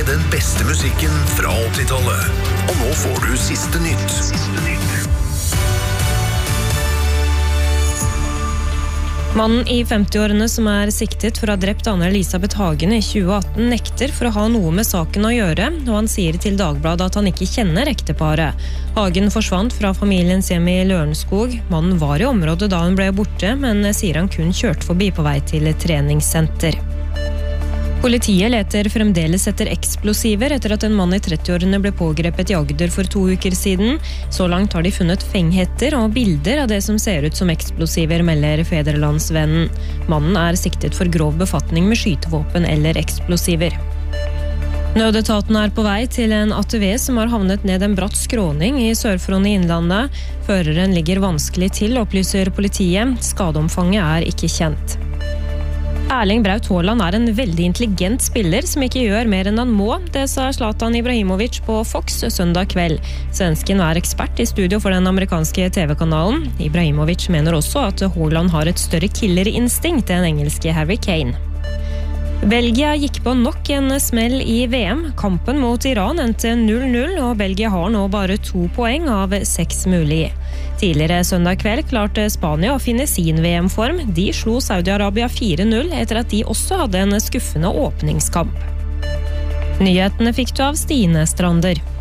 med den beste musikken fra 80-tallet. Og nå får du siste nytt. Mannen i 50-årene som siktet for å ha drept Anne-Elisabeth Hagen i 2018 nekter for å ha noe med saken å gjøre, og han sier til Dagbladet at han ikke kjenner ekteparet. Hagen forsvant fra familiens hjem i Lørenskog. Mannen var i området da hun ble borte, men sier han kun kjørte forbi på vei til et treningssenter. Politiet leter fremdeles etter eksplosiver etter at en mann i 30-årene ble pågrepet i Agder for 2 uker siden. Så langt har de funnet fenghetter og bilder av det som ser ut som eksplosiver, melder Federlandsvennen. Mannen siktet for grov befatning med skytevåpen eller eksplosiver. Nødetaten på vei til en ATV som har havnet ned en bratt skråning i Sør-Fron i Innlandet. Føreren ligger vanskelig til, opplyser politiet. Skadeomfanget ikke kjent. Erling Braut Haaland en veldig intelligent spiller som ikke gjør mer enn han må. Det sa Zlatan Ibrahimovic på Fox søndag kveld. Svensken ekspert i studio for den amerikanske TV-kanalen. Ibrahimovic mener også at Haaland har et større killerinstinkt enn engelske Harry Kane. Belgia gikk på nok en smell i VM. Kampen mot Iran endte 0-0, og Belgia har nå bare 2 poeng av 6 mulige. Tidligere søndag kveld klarte Spania å finne sin VM-form. De slo Saudi-Arabia 4-0 etter at de også hadde en skuffende åpningskamp. Nyhetene fikk du av Stine Strander.